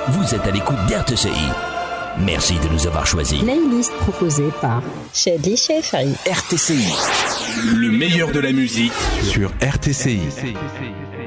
Vous êtes à l'écoute d'RTCI. Merci de nous avoir choisis. Playlist proposée par Shadly Shefari. RTCI. Le meilleur de la musique sur RTCI.